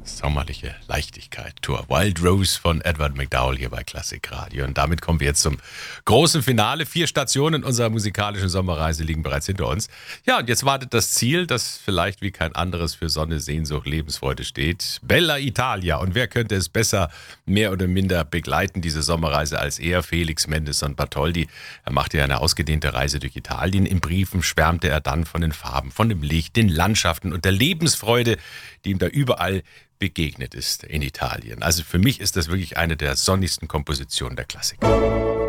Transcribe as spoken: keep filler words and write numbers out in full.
Sommerliche Leichtigkeit Tour. Wild Rose von Edward McDowell hier bei Klassik Radio. Und damit kommen wir jetzt zum großen Finale. Vier Stationen unserer musikalischen Sommerreise liegen bereits hinter uns. Ja, und jetzt wartet das Ziel, das vielleicht wie kein anderes für Sonne, Sehnsucht, Lebensfreude steht. Bella Italia. Und wer könnte es besser mehr oder minder begleiten, diese Sommerreise, als er, Felix Mendelssohn Bartholdy. Er machte ja eine ausgedehnte Reise durch Italien. In Briefen schwärmte er dann von den Farben, von dem Licht, den Landschaften und der Lebensfreude, die ihm da überall begegnet ist in Italien. Also für mich ist das wirklich eine der sonnigsten Kompositionen der Klassik.